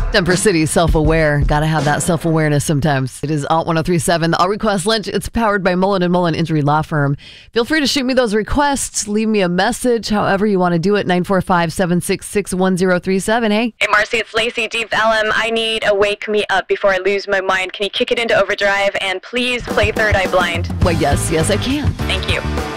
Denver City, self-aware. Gotta have that self-awareness sometimes. It is Alt 1037, the I'll Request Lunch. It's powered by Mullen & Mullen Injury Law Firm. Feel free to shoot me those requests. Leave me a message, however you want to do it. 945-766-1037. Hey. Hey, Marcy, it's Lacey, Deep Ellum. I need a Wake Me Up Before I Lose My Mind. Can you kick it into overdrive and please play Third Eye Blind? Well, yes, I can. Thank you.